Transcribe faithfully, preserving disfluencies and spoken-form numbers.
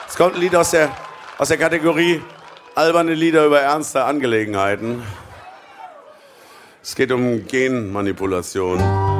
Es kommt ein Lied aus der, aus der Kategorie alberne Lieder über ernste Angelegenheiten. Es geht um Genmanipulation.